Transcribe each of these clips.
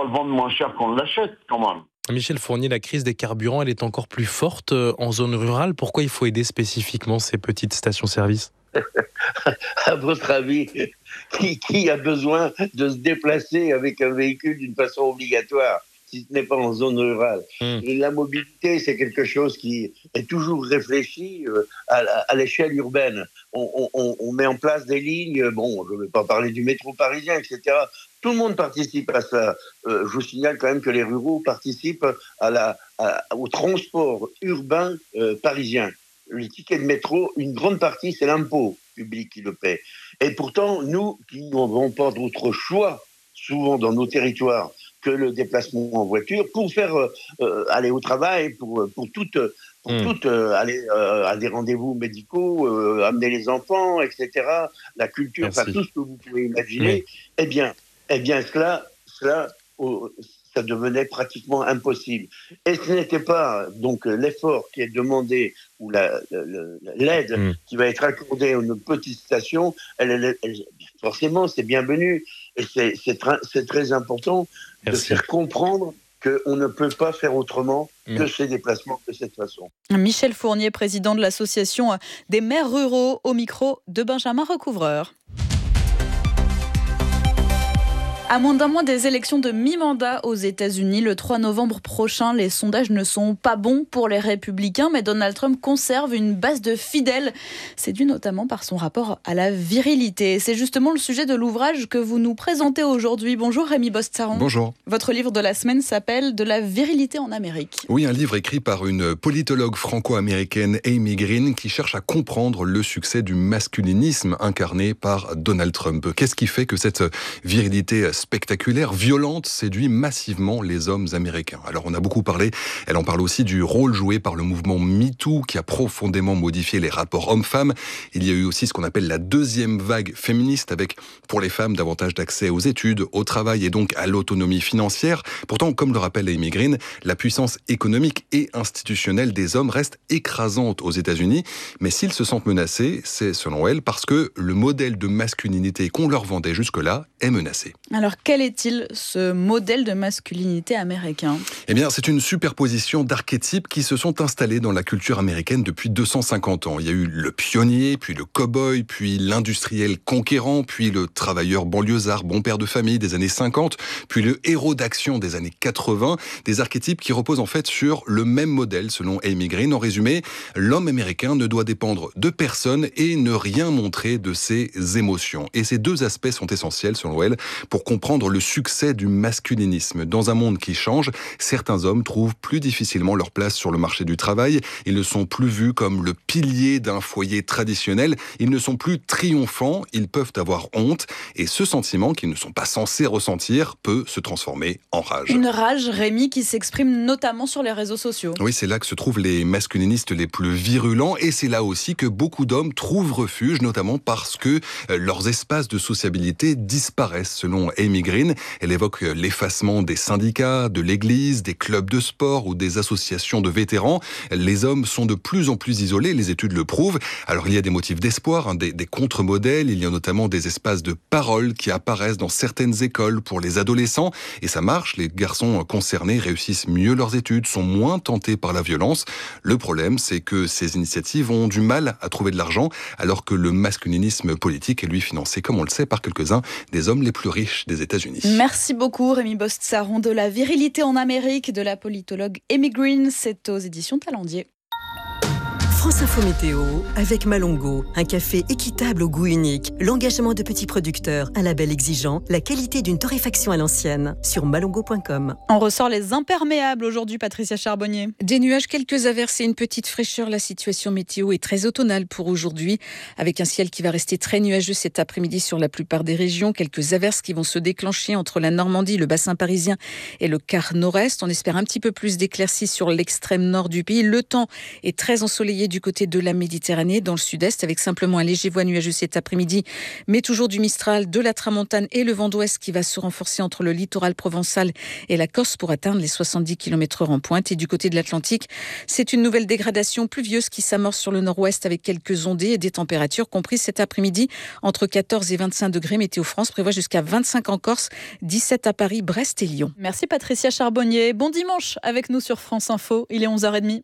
vendre moins cher qu'on l'achète quand même. Michel Fournier, la crise des carburants, elle est encore plus forte en zone rurale. Pourquoi il faut aider spécifiquement ces petites stations-service ? À votre avis, qui a besoin de se déplacer avec un véhicule d'une façon obligatoire, si ce n'est pas en zone rurale? Et la mobilité, c'est quelque chose qui est toujours réfléchi à l'échelle urbaine. On met en place des lignes, bon, je ne vais pas parler du métro parisien, etc. Tout le monde participe à ça. Je vous signale quand même que les ruraux participent au transport urbain parisien. Le ticket de métro, une grande partie, c'est l'impôt public qui le paie. Et pourtant, nous, qui n'avons pas d'autre choix, souvent dans nos territoires, que le déplacement en voiture, pour faire aller au travail, pour aller à des rendez-vous médicaux, amener les enfants, etc., la culture, enfin tout ce que vous pouvez imaginer, eh bien, cela, ça devenait pratiquement impossible. Et ce n'était pas donc l'effort qui est demandé ou l'aide qui va être accordée à une petite station, forcément c'est bienvenu. Et c'est très important de faire comprendre qu'on ne peut pas faire autrement que ces déplacements de cette façon. Michel Fournier, président de l'association des maires ruraux, au micro de Benjamin Recouvreur. À moins d'un mois des élections de mi-mandat aux États-Unis, le 3 novembre prochain, les sondages ne sont pas bons pour les républicains, mais Donald Trump conserve une base de fidèles. C'est dû notamment par son rapport à la virilité. C'est justement le sujet de l'ouvrage que vous nous présentez aujourd'hui. Bonjour Rémi Bostsaron. Bonjour. Votre livre de la semaine s'appelle « De la virilité en Amérique ». Oui, un livre écrit par une politologue franco-américaine, Amy Green, qui cherche à comprendre le succès du masculinisme incarné par Donald Trump. Qu'est-ce qui fait que cette virilité spectaculaire, violente, séduit massivement les hommes américains? Alors on a beaucoup parlé, elle en parle aussi du rôle joué par le mouvement MeToo qui a profondément modifié les rapports hommes-femmes. Il y a eu aussi ce qu'on appelle la deuxième vague féministe avec, pour les femmes, davantage d'accès aux études, au travail et donc à l'autonomie financière. Pourtant, comme le rappelle Amy Green, la puissance économique et institutionnelle des hommes reste écrasante aux États-Unis. Mais s'ils se sentent menacés, c'est selon elle parce que le modèle de masculinité qu'on leur vendait jusque-là est menacé. Alors, quel est-il, ce modèle de masculinité américain ? Eh bien, c'est une superposition d'archétypes qui se sont installés dans la culture américaine depuis 250 ans. Il y a eu le pionnier, puis le cow-boy, puis l'industriel conquérant, puis le travailleur banlieusard, bon père de famille des années 50, puis le héros d'action des années 80. Des archétypes qui reposent en fait sur le même modèle, selon Amy Green. En résumé, l'homme américain ne doit dépendre de personne et ne rien montrer de ses émotions. Et ces deux aspects sont essentiels, selon elle, pour comprendre le succès du masculinisme. Dans un monde qui change, certains hommes trouvent plus difficilement leur place sur le marché du travail. Ils ne sont plus vus comme le pilier d'un foyer traditionnel. Ils ne sont plus triomphants. Ils peuvent avoir honte. Et ce sentiment qu'ils ne sont pas censés ressentir peut se transformer en rage. Une rage, Rémi, qui s'exprime notamment sur les réseaux sociaux. Oui, c'est là que se trouvent les masculinistes les plus virulents. Et c'est là aussi que beaucoup d'hommes trouvent refuge, notamment parce que leurs espaces de sociabilité disparaissent, selon Amy Green. Elle évoque l'effacement des syndicats, de l'église, des clubs de sport ou des associations de vétérans. Les hommes sont de plus en plus isolés, les études le prouvent. Alors il y a des motifs d'espoir, des contre-modèles. Il y a notamment des espaces de parole qui apparaissent dans certaines écoles pour les adolescents. Et ça marche, les garçons concernés réussissent mieux leurs études, sont moins tentés par la violence. Le problème, c'est que ces initiatives ont du mal à trouver de l'argent, alors que le masculinisme politique est lui financé, comme on le sait, par quelques-uns des hommes les plus riches des États-Unis. Merci beaucoup Rémi Bostsaron. De la virilité en Amérique, de la politologue Amy Green, c'est aux éditions Talendier. France Info Météo avec Malongo, un café équitable au goût unique, l'engagement de petits producteurs, un label exigeant, la qualité d'une torréfaction à l'ancienne, sur malongo.com. On ressort les imperméables aujourd'hui, Patricia Charbonnier. Des nuages, quelques averses et une petite fraîcheur. La situation météo est très automnale pour aujourd'hui, avec un ciel qui va rester très nuageux cet après-midi sur la plupart des régions. Quelques averses qui vont se déclencher entre la Normandie, le bassin parisien et le quart nord-est. On espère un petit peu plus d'éclaircies sur l'extrême nord du pays. Le temps est très ensoleillé du côté de la Méditerranée, dans le sud-est, avec simplement un léger voie nuageux cet après-midi, mais toujours du Mistral, de la Tramontane et le vent d'ouest qui va se renforcer entre le littoral provençal et la Corse pour atteindre les 70 km/h en pointe. Et du côté de l'Atlantique, c'est une nouvelle dégradation pluvieuse qui s'amorce sur le nord-ouest avec quelques ondées et des températures comprises cet après-midi entre 14 et 25 degrés. Météo France prévoit jusqu'à 25 en Corse, 17 à Paris, Brest et Lyon. Merci Patricia Charbonnier. Bon dimanche avec nous sur France Info. Il est 11h30.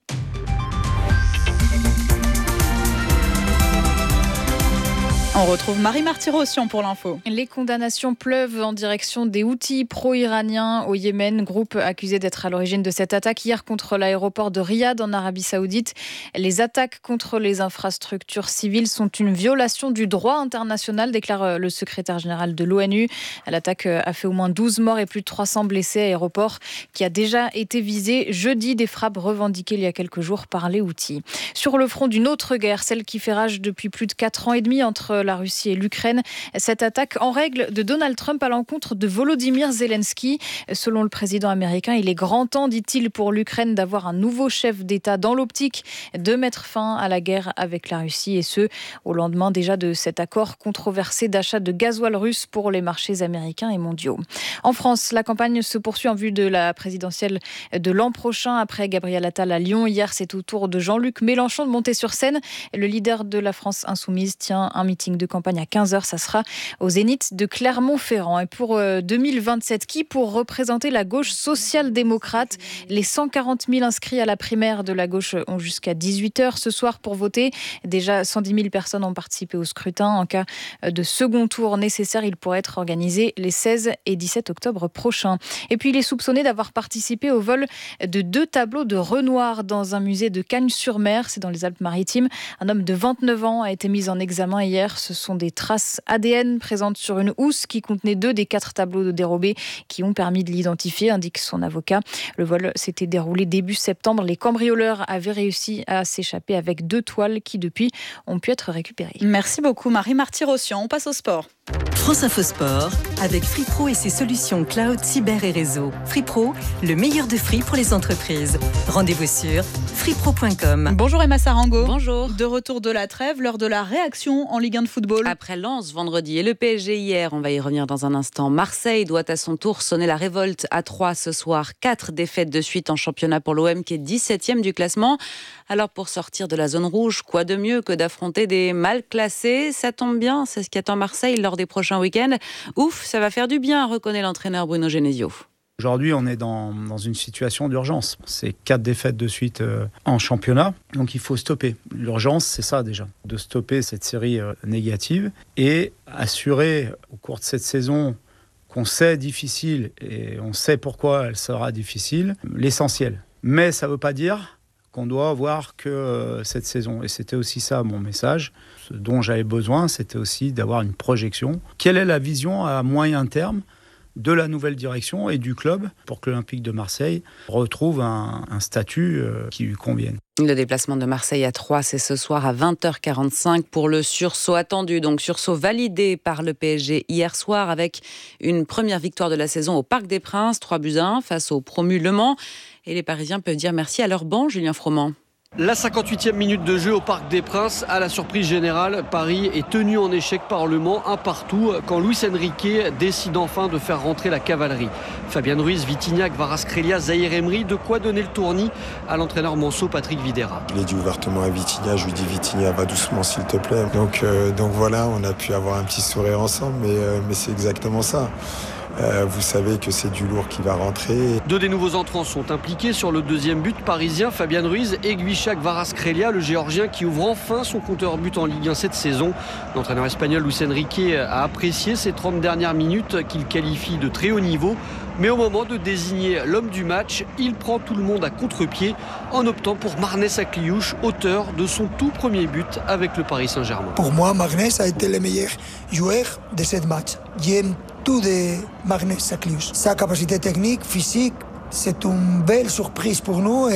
On retrouve Marie Marty-Rossian pour l'info. Les condamnations pleuvent en direction des Houthis pro-iraniens au Yémen, groupe accusé d'être à l'origine de cette attaque hier contre l'aéroport de Riyad en Arabie Saoudite. Les attaques contre les infrastructures civiles sont une violation du droit international, déclare le secrétaire général de l'ONU. L'attaque a fait au moins 12 morts et plus de 300 blessés à l'aéroport qui a déjà été visé jeudi, des frappes revendiquées il y a quelques jours par les Houthis. Sur le front d'une autre guerre, celle qui fait rage depuis plus de 4 ans et demi entre la Russie et l'Ukraine. Cette attaque en règle de Donald Trump à l'encontre de Volodymyr Zelensky. Selon le président américain, il est grand temps, dit-il, pour l'Ukraine d'avoir un nouveau chef d'État dans l'optique de mettre fin à la guerre avec la Russie, et ce, au lendemain déjà de cet accord controversé d'achat de gasoil russe pour les marchés américains et mondiaux. En France, la campagne se poursuit en vue de la présidentielle de l'an prochain. Après Gabriel Attal à Lyon, hier, c'est au tour de Jean-Luc Mélenchon de monter sur scène. Le leader de la France insoumise tient un meeting de campagne à 15h. Ça sera au Zénith de Clermont-Ferrand. Et pour 2027, qui pour représenter la gauche social-démocrate? Les 140 000 inscrits à la primaire de la gauche ont jusqu'à 18h ce soir pour voter. Déjà 110 000 personnes ont participé au scrutin. En cas de second tour nécessaire, il pourrait être organisé les 16 et 17 octobre prochains. Et puis il est soupçonné d'avoir participé au vol de 2 tableaux de Renoir dans un musée de Cagnes-sur-Mer. C'est dans les Alpes-Maritimes. Un homme de 29 ans a été mis en examen hier. Ce sont des traces ADN présentes sur une housse qui contenait 2 des 4 tableaux dérobés qui ont permis de l'identifier, indique son avocat. Le vol s'était déroulé début septembre. Les cambrioleurs avaient réussi à s'échapper avec 2 toiles qui, depuis, ont pu être récupérées. Merci beaucoup Marie Marty-Rossian. On passe au sport. France Info Sport, avec Free Pro et ses solutions cloud, cyber et réseau. Free Pro, le meilleur de Free pour les entreprises. Rendez-vous sur freepro.com. Bonjour Emma Sarango. Bonjour. De retour de la trêve, l'heure de la réaction en Ligue 1 de football. Après Lens vendredi et le PSG hier, on va y revenir dans un instant. Marseille doit à son tour sonner la révolte à 3 ce soir. 4 défaites de suite en championnat pour l'OM qui est 17e du classement. Alors pour sortir de la zone rouge, quoi de mieux que d'affronter des mal classés? Ça tombe bien, c'est ce qui attend Marseille lors des prochains week-ends. Ouf, ça va faire du bien, reconnaît l'entraîneur Bruno Genesio. Aujourd'hui, on est dans une situation d'urgence. C'est 4 défaites de suite en championnat, donc il faut stopper. L'urgence, c'est ça déjà, de stopper cette série négative et assurer au cours de cette saison qu'on sait difficile et on sait pourquoi elle sera difficile, l'essentiel. Mais ça ne veut pas dire qu'on doit avoir que cette saison. Et c'était aussi ça mon message. Ce dont j'avais besoin, c'était aussi d'avoir une projection. Quelle est la vision à moyen terme de la nouvelle direction et du club pour que l'Olympique de Marseille retrouve un statut qui lui convienne. Le déplacement de Marseille à 3, c'est ce soir à 20h45 pour le sursaut attendu. Donc sursaut validé par le PSG hier soir avec une première victoire de la saison au Parc des Princes, 3-1 face au promu Le Mans. Et les Parisiens peuvent dire merci à leur banc, Julien Froment. La 58e minute de jeu au Parc des Princes, à la surprise générale, Paris est tenu en échec par Le Mans, un partout, quand Luis Enrique décide enfin de faire rentrer la cavalerie. Fabien Ruiz, Vitignac, Kvaratskhelia, Zahir Emery, de quoi donner le tournis à l'entraîneur Monceau, Patrick Vieira. Je l'ai dit ouvertement à Vitignac, je lui dis Vitignac, va doucement s'il te plaît. Donc voilà, on a pu avoir un petit sourire ensemble, mais c'est exactement ça. Vous savez que c'est du lourd qui va rentrer. 2 des nouveaux entrants sont impliqués sur le deuxième but parisien. Fabien Ruiz et Guicha Kvaratskhelia, le Géorgien qui ouvre enfin son compteur but en Ligue 1 cette saison. L'entraîneur espagnol Luis Enrique a apprécié ces 30 dernières minutes qu'il qualifie de très haut niveau. Mais au moment de désigner l'homme du match, il prend tout le monde à contre-pied en optant pour Marnès Sakliouche, auteur de son tout premier but avec le Paris Saint-Germain. Pour moi, Marnès a été le meilleur joueur de ce match. J'aime tout de Marnès Sakliouche. Sa capacité technique, physique, c'est une belle surprise pour nous et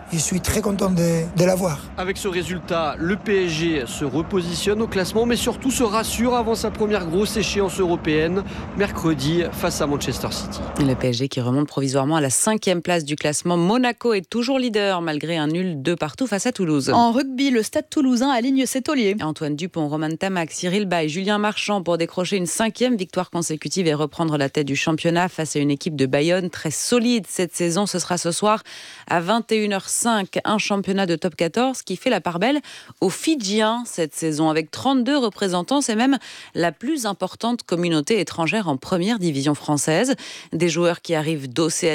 je suis très content de l'avoir. Avec ce résultat, le PSG se repositionne au classement, mais surtout se rassure avant sa première grosse échéance européenne, mercredi face à Manchester City. Le PSG qui remonte provisoirement à la 5e place du classement. Monaco est toujours leader malgré un nul 2-2 face à Toulouse. En rugby, le Stade Toulousain aligne ses tauliers. Antoine Dupont, Romain Tamac, Cyril Bay, Julien Marchand pour décrocher une 5e victoire consécutive et reprendre la tête du championnat face à une équipe de Bayonne très solide cette saison. Ce sera ce soir à 21h05, un championnat de top 14 qui fait la part belle aux Fidjiens cette saison avec 32 représentants. C'est même la plus importante communauté étrangère en première division française. Des joueurs qui arrivent d'Océanie